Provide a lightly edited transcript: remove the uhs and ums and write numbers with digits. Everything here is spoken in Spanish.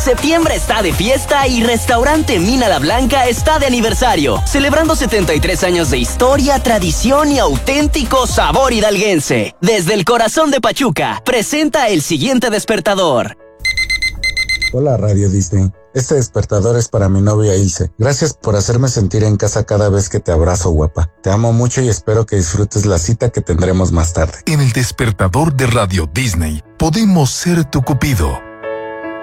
Septiembre está de fiesta y Restaurante Mina La Blanca está de aniversario, celebrando 73 años de historia, tradición y auténtico sabor hidalguense. Desde el corazón de Pachuca, presenta el siguiente despertador. Hola Radio Disney, este despertador es para mi novia Ilse. Gracias por hacerme sentir en casa cada vez que te abrazo, guapa. Te amo mucho y espero que disfrutes la cita que tendremos más tarde. En el despertador de Radio Disney, podemos ser tu cupido.